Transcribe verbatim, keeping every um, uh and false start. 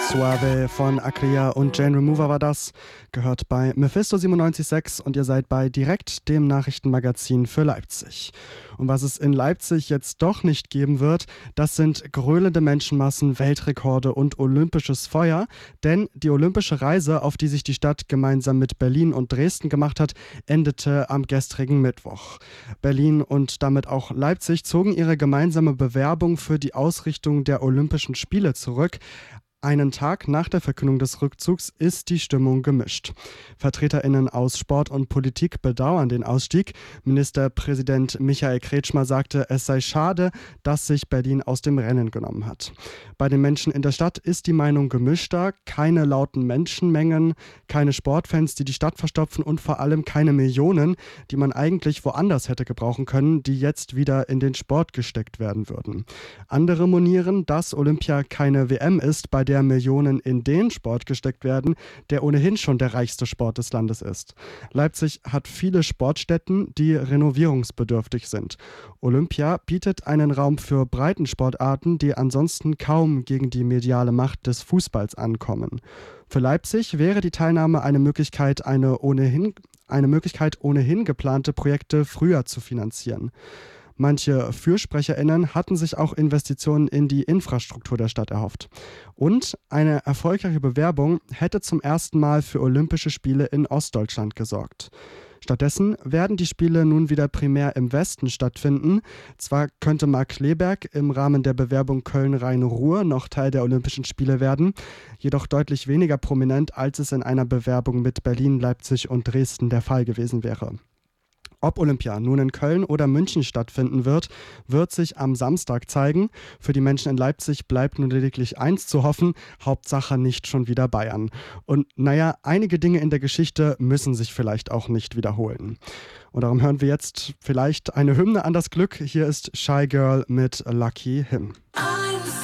Suave von Akria und Jane Remover war das, gehört bei Mephisto siebenundneunzig Komma sechs und ihr seid bei Direkt, dem Nachrichtenmagazin für Leipzig. Und was es in Leipzig jetzt doch nicht geben wird, das sind gröhlende Menschenmassen, Weltrekorde und olympisches Feuer, denn die olympische Reise, auf die sich die Stadt gemeinsam mit Berlin und Dresden gemacht hat, endete am gestrigen Mittwoch. Berlin und damit auch Leipzig zogen ihre gemeinsame Bewerbung für die Ausrichtung der Olympischen Spiele zurück. Einen Tag nach der Verkündung des Rückzugs ist die Stimmung gemischt. VertreterInnen aus Sport und Politik bedauern den Ausstieg. Ministerpräsident Michael Kretschmer sagte, es sei schade, dass sich Berlin aus dem Rennen genommen hat. Bei den Menschen in der Stadt ist die Meinung gemischter. Keine lauten Menschenmengen, keine Sportfans, die die Stadt verstopfen und vor allem keine Millionen, die man eigentlich woanders hätte gebrauchen können, die jetzt wieder in den Sport gesteckt werden würden. Andere monieren, dass Olympia keine W M ist, bei der Millionen in den Sport gesteckt werden, der ohnehin schon der reichste Sport des Landes ist. Leipzig hat viele Sportstätten, die renovierungsbedürftig sind. Olympia bietet einen Raum für Breitensportarten, die ansonsten kaum gegen die mediale Macht des Fußballs ankommen. Für Leipzig wäre die Teilnahme eine Möglichkeit, eine ohnehin, eine Möglichkeit, ohnehin geplante Projekte früher zu finanzieren. Manche FürsprecherInnen hatten sich auch Investitionen in die Infrastruktur der Stadt erhofft. Und eine erfolgreiche Bewerbung hätte zum ersten Mal für Olympische Spiele in Ostdeutschland gesorgt. Stattdessen werden die Spiele nun wieder primär im Westen stattfinden. Zwar könnte Markkleeberg im Rahmen der Bewerbung Köln-Rhein-Ruhr noch Teil der Olympischen Spiele werden, jedoch deutlich weniger prominent, als es in einer Bewerbung mit Berlin, Leipzig und Dresden der Fall gewesen wäre. Ob Olympia nun in Köln oder München stattfinden wird, wird sich am Samstag zeigen. Für die Menschen in Leipzig bleibt nun lediglich eins zu hoffen, Hauptsache nicht schon wieder Bayern. Und naja, einige Dinge in der Geschichte müssen sich vielleicht auch nicht wiederholen. Und darum hören wir jetzt vielleicht eine Hymne an das Glück. Hier ist Shy Girl mit Lucky Him.